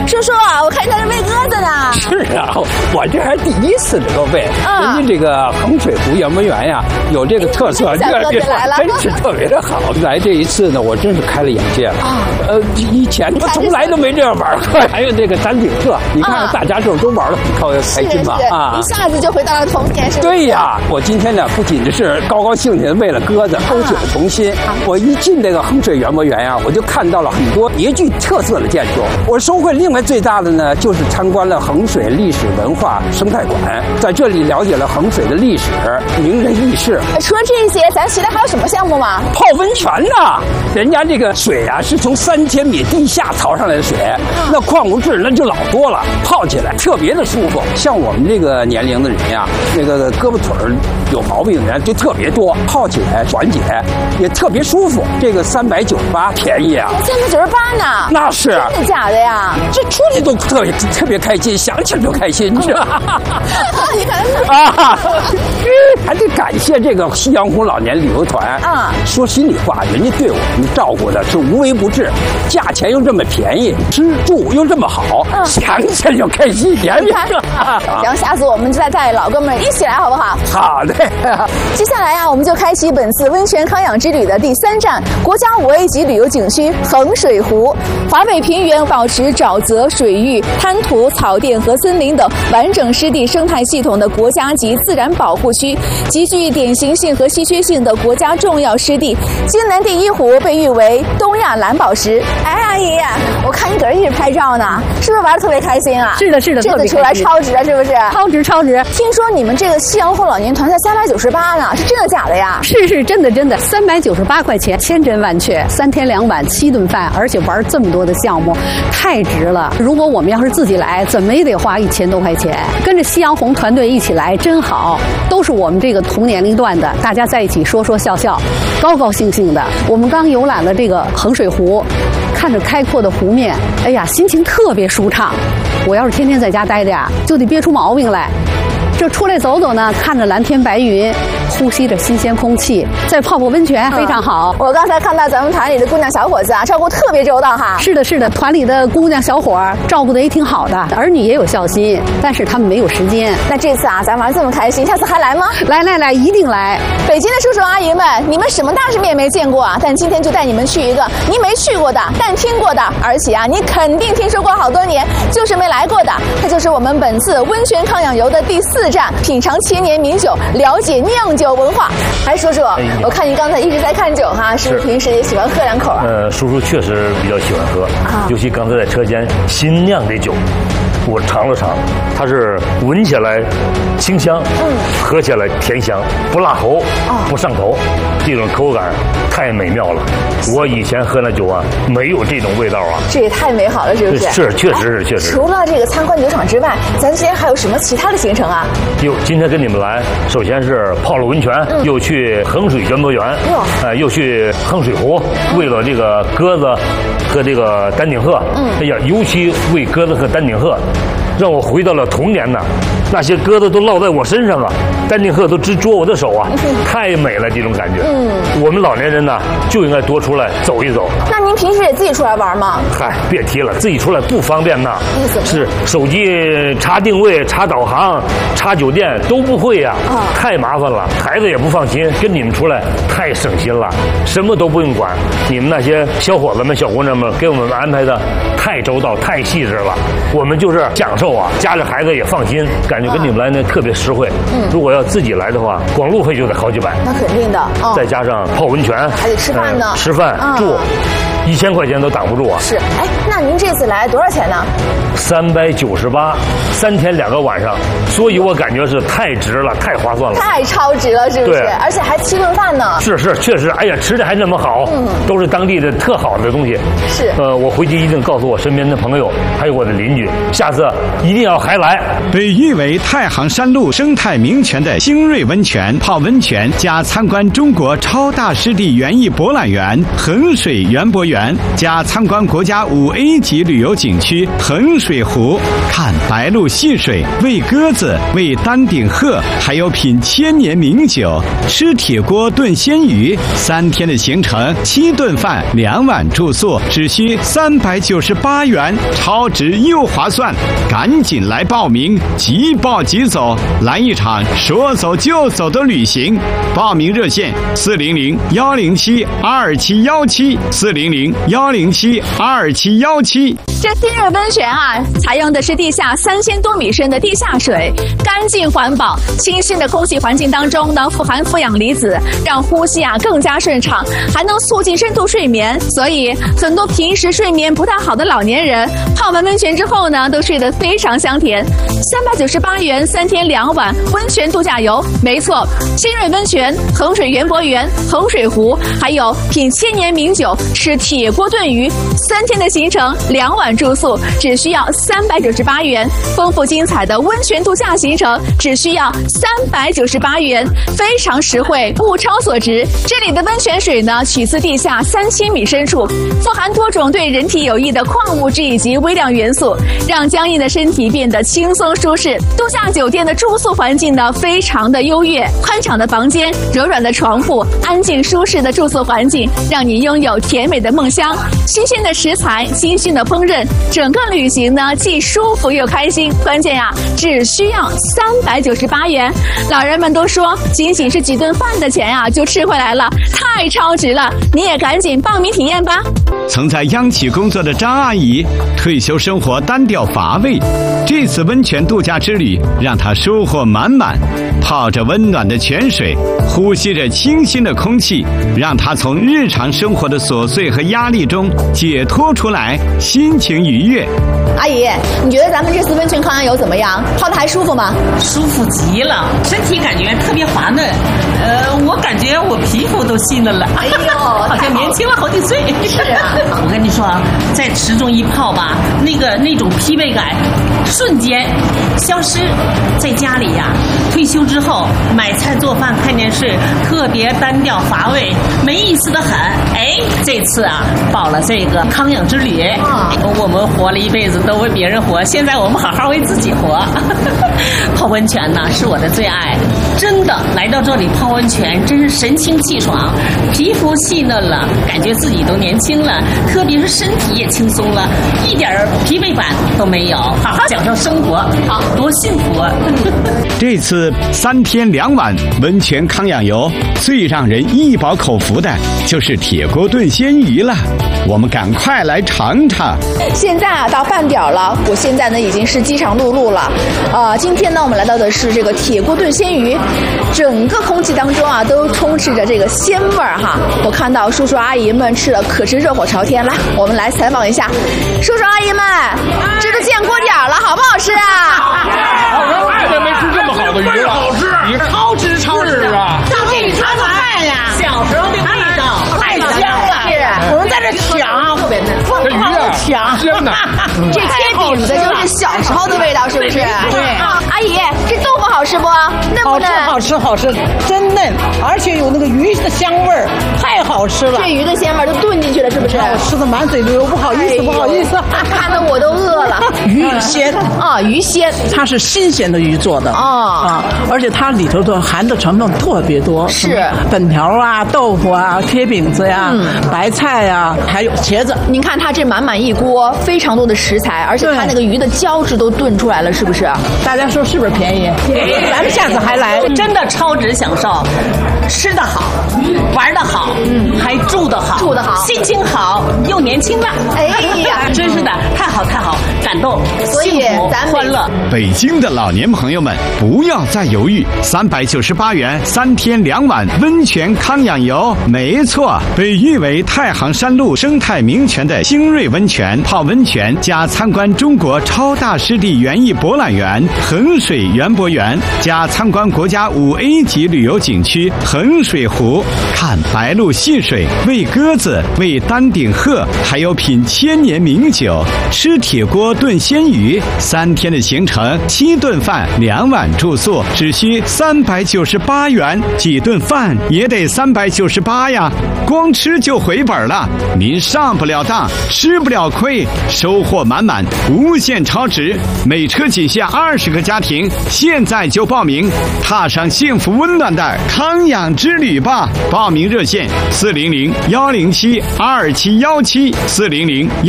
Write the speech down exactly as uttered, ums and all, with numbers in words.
叔叔，我看你在这喂鸽子呢。 是啊，我这还第一次这个喂。 啊、 人家这个衡水湖园博园呀，有这个特色， 小鸽子来了， 真是特别的好。来这一次呢，我真是开了眼界了。啊，呃，以前我从来都没这样玩过。还有这个丹顶鹤，你看大家这都玩得很开心嘛。啊， 一下子就回到了童年，是不是？ 对呀，我今天呢不仅是高高兴兴的为了鸽子，勾起了童心。啊、我一进这个衡水园博园呀，我就看到了很多别具特色的建筑。我收获另外最大的呢，就是参观了衡水历史文化生态馆，在这里了解了衡水的历史、名人轶事。 除了这些，咱其他还有什么项目吗？ 泡温泉呐，人家这个水啊是从三千米地下淘上来的水，嗯、那矿物质那就老多了，泡起来特别的舒服。像我们这个年龄的人呀，那个胳膊腿儿有毛病的人就特别多，泡起来缓解，也特别舒服。这个三百九十八便宜啊， 三百九十八呢？ 那是真的假的呀？ 这出去都特别特别开心，想起来就开心，是吧？ 你看啊，还得感谢这个夕阳红老年旅游团啊！说心里话，人家对我们照顾的是无微不至，价钱又这么便宜，吃住又这么好，嗯、想起来就开心，甜蜜。 行，下次我们就再带老哥们一起来，好不好？ 好的。 接下来呀、啊，我们就开启本次温泉康养之旅的第三站——国家五 A 级旅游景区衡水湖。华北平原保持沼泽、水域、滩涂、草甸和森林等完整湿地生态系统的国家级自然保护区，极具典型性和稀缺性的国家重要湿地。金南第一湖被誉为东亚蓝宝石。哎，阿姨，我看你搁这一直拍照呢，是不是玩得特别开心啊？ 是的，是的， 这次出来超值了，是不是？ 超值，超值！ 听说你们这个夕阳红老年团才三百九十八呢，是真的假的呀？ 是是真的真的，三百九十八块钱，千真万确，三天两晚七顿饭，而且玩这么多的项目，太值了。如果我们要是自己来，怎么也得花一千多块钱。跟着夕阳红团队一起来，真好，都是我们这个同年龄段的，大家在一起说说笑笑，高高兴兴的。我们刚游览了这个衡水湖，看着开阔的湖面，哎呀，心情特别舒畅。我要是天天在家待着呀，就得憋出毛病来。这出来走走呢，看着蓝天白云，呼吸着新鲜空气，再泡泡温泉，非常好。 嗯、我刚才看到咱们团里的姑娘小伙子啊，照顾特别周到哈。 是的，是的，团里的姑娘小伙照顾得也挺好的，儿女也有孝心，但是他们没有时间。 那这次啊，咱玩这么开心，下次还来吗？ 来来来，一定来！ 北京的叔叔阿姨们，你们什么大世面没见过啊？但今天就带你们去一个你没去过的，但听过的，而且啊，你肯定听说过好多年，就是没来过的。它就是我们本次温泉康养游的第四站，品尝千年名酒，了解酿酒文化。哎，叔叔，哎、我看您刚才一直在看酒哈，是不是平时也喜欢喝两口啊？ 呃，叔叔确实比较喜欢喝，啊、尤其刚才在车间新酿的酒，我尝了尝，它是闻起来清香，嗯，喝起来甜香，不辣喉，哦、不上头，这种口感太美妙了。我以前喝那酒啊，没有这种味道啊。 这也太美好了，是不是？ 是，确实是，确实。 除了这个参观酒厂之外，咱今天还有什么其他的行程啊？ 哟，今天跟你们来，首先是泡了温泉，嗯、又去衡水园博园，呃，又去衡水湖，为了这个鸽子和这个丹顶鹤，嗯，哎呀，尤其为鸽子和丹顶鹤，让我回到了童年呐。那些鸽子都落在我身上啊，丹顶鹤都直啄我的手啊，太美了，这种感觉。嗯，我们老年人呢就应该多出来走一走。 那您平时也自己出来玩吗？ 嗨，别提了，自己出来不方便呐。是手机查定位、查导航、查酒店都不会呀、啊，哦、太麻烦了，孩子也不放心。跟你们出来太省心了，什么都不用管。你们那些小伙子们、小姑娘们给我们安排的太周到、太细致了，我们就是享受啊，家里孩子也放心，感觉跟你们来呢特别实惠。嗯，如果要自己来的话，光路费就得好几百。 那肯定的，哦、 再加上泡温泉， 还得吃饭呢， 呃、吃饭、嗯、住，一千块钱都挡不住啊。 是，哎，那您这次来多少钱呢？ 三百九十八，三天两个晚上，所以我感觉是太值了，太划算了， 太超值了，是不是？而且还七顿饭呢。 是是，确实，哎呀，吃的还那么好，嗯，都是当地的特好的东西。 是， 呃，我回去一定告诉我身边的朋友，还有我的邻居，下次一定要还来。 被誉为太行山路生态名泉的新锐温泉，泡温泉加参观中国超大湿地园艺博览园衡水园博园。 园，加参观国家五 A 级旅游景区衡水湖，看白鹭戏水，喂鸽子，喂丹顶鹤，还有品千年名酒，吃铁锅炖鲜鱼。三天的行程，七顿饭，两晚住宿，只需三百九十八元，超值又划算，赶紧来报名，即报即走，来一场说走就走的旅行。报名热线：四零零幺零七二七幺七，四零零幺零七二七幺七。 这新锐温泉啊，采用的是地下三千多米深的地下水，干净环保，清新的空气环境当中呢，富含负氧离子，让呼吸啊更加顺畅，还能促进深度睡眠。所以很多平时睡眠不太好的老年人，泡完温泉之后呢，都睡得非常香甜。三百九十八元三天两晚温泉度假游，没错，新锐温泉、衡水园博园、衡水湖，还有品千年名酒、吃铁锅炖鱼，三天的行程，两晚住宿，只需要三百九十八元。丰富精彩的温泉度假行程，只需要三百九十八元，非常实惠，物超所值。这里的温泉水呢，取自地下三千米深处，富含多种对人体有益的矿物质以及微量元素，让僵硬的身体变得轻松舒适。度假酒店的住宿环境呢，非常的优越，宽敞的房间、柔软的床铺、安静舒适的住宿环境，让你拥有甜美的梦乡。新鲜的食材，新鲜的烹饪，整个旅行呢既舒服又开心。关键呀，只需要三百九十八元。老人们都说，仅仅是几顿饭的钱呀，就吃回来了，太超值了！你也赶紧报名体验吧。 曾在央企工作的张阿姨，退休生活单调乏味，这次温泉度假之旅让她收获满满。泡着温暖的泉水，呼吸着清新的空气，让她从日常生活的琐碎和压力中解脱出来，心情愉悦。 阿姨，你觉得咱们这次温泉康养游怎么样？泡的还舒服吗？ 舒服极了，身体感觉特别滑嫩。呃，我感觉我皮肤都细嫩了。 哎呦， 好像年轻了好几岁。 是啊， 我跟你说啊，在池中一泡吧，那个那种疲惫感瞬间消失。在家里呀、啊，退休之后买菜做饭看电视，特别单调乏味，没意思的很。哎，这次啊，报了这个康养之旅，啊、我们活了一辈子都为别人活，现在我们好好为自己活。泡温泉呢是我的最爱，真的来到这里泡温泉，真是神清气爽，皮肤细嫩了，感觉自己都年轻了，特别是身体也轻松了，一点疲惫感都没有，好好享受生活，好，多幸福啊！ 这次三天两晚温泉康养游，最让人一饱口福的就是铁锅炖鲜鱼了，我们赶快来尝尝。 现在啊，到饭点了，我现在呢已经是饥肠辘辘了。呃，今天呢，我们来到的是这个铁锅炖鲜鱼，整个空气当中啊都充斥着这个鲜味儿哈。我看到叔叔阿姨们吃的可是热火朝天，来，我们来采访一下叔叔阿姨们，这都见锅点了，好不好吃啊？ 太久没吃这么好的鱼了，好吃，你超吃超吃啊！ 上这里尝尝饭呀， 小时候的味道太香了。我们在这抢，特别嫩，疯狂的抢， 真的。 这贴饼子就是小时候的味道，是不是？ 对。 阿姨，这豆腐好吃不？嫩不嫩？ 好吃，好吃，好吃，真嫩，而且有那个鱼的香味儿，太好吃了。 这鱼的鲜味都炖进去了，是不是？ 我吃的满嘴流，不好意思，不好意思， 看得我都饿了。 鱼鲜啊，鱼鲜， 它是新鲜的鱼做的哦啊，而且它里头的含的成分特别多， 是粉条啊、豆腐啊、贴饼子呀、嗯、白菜呀，还有茄子。 您看它这满满一锅，非常多的食材，而且它那个鱼的胶质都炖出来了，是不是？ 大家说是不是便宜？便宜，咱们下次还来。 真的超值享受，吃得好，玩得好，嗯，还住得好， 住得好， 心情好，又年轻了。 哎呀， 真是的，太好太好，感动， 所以咱们欢乐。 北京的老年朋友们，不要再犹豫，三百九十八元三天两晚温泉康养游，没错，被誉为太行山路生态名泉的新锐温泉，泡温泉加参观中国超大湿地园艺博览园、衡水园博园， 加参观国家五 A 级旅游景区衡水湖，看白鹭戏水，喂鸽子，喂丹顶鹤，还有品千年名酒，吃铁锅炖鲜鱼。三天的行程，七顿饭，两晚住宿，只需三百九十八元，几顿饭也得三百九十八呀，光吃就回本了。您上不了当，吃不了亏，收获满满，无限超值。每车仅限二十个家庭，现在就报名，踏上幸福温暖的康养之旅吧！报名热线：四零零幺零七二七幺七，四零零。